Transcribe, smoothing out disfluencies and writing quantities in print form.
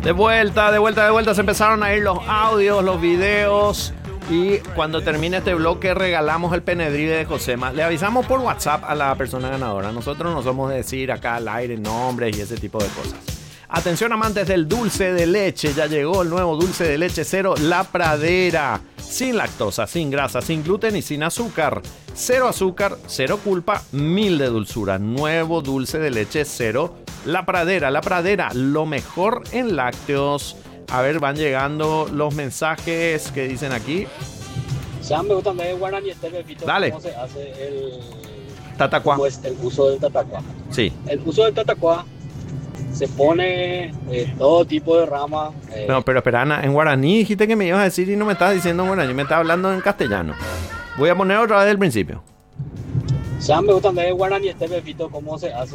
De vuelta, se empezaron a ir los audios, los videos. Y cuando termine este bloque regalamos el Penedrive de Josema. Le avisamos por WhatsApp a la persona ganadora. Nosotros no somos de decir acá al aire nombres y ese tipo de cosas. Atención amantes del dulce de leche, ya llegó el nuevo dulce de leche cero La Pradera. Sin lactosa, sin grasa, sin gluten y sin azúcar. Cero azúcar, cero culpa, 1000 de dulzura. Nuevo dulce de leche cero La Pradera. La Pradera, lo mejor en lácteos. A ver, van llegando los mensajes que dicen aquí. Ya me gusta de guaraní este bebito. Dale. ¿Cómo se hace el Tatacuá? ¿Cómo es el uso del tatacuá? Sí. El uso del tatacuá se pone todo tipo de rama. No, pero espera, Ana, en guaraní dijiste que me ibas a decir y no me estabas diciendo en guaraní, me estabas hablando en castellano. Voy a poner otra vez del principio. Ya me gusta de guaraní este bebito. ¿Cómo se hace